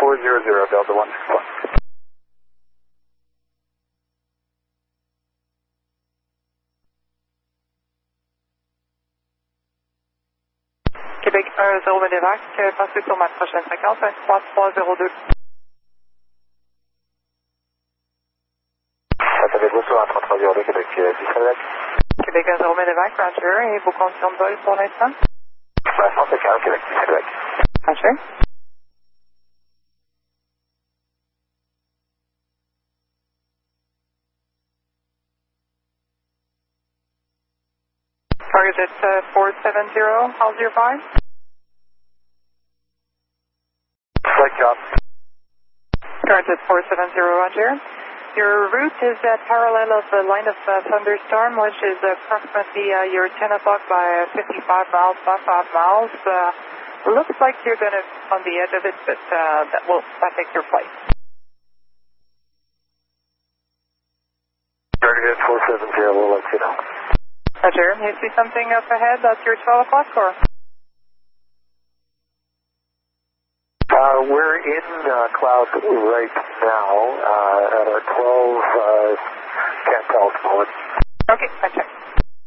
400 Delta 161. Québec 1-0 Ménévac, passez sur ma prochaine fréquence, 13302. Attendez-vous sur 13302 Québec 10 Ménévac. Québec 1-0 Ménévac, Roger, et vos conditions de vol pour l'instant? 150 Québec 10 Ménévac. Roger. Target 470, how's your vibe? Flight job. Target 470, Roger. Your route is parallel of the line of thunderstorm, which is approximately your 10 o'clock by 55 miles, by 5 miles. Looks like you're going to on the edge of it, but that will affect your flight. Target 470, we'll let you know. Roger, you see something up ahead? That's your 12 o'clock or? We're in cloud right now at our 12, can't tell at the moment. Okay, I check.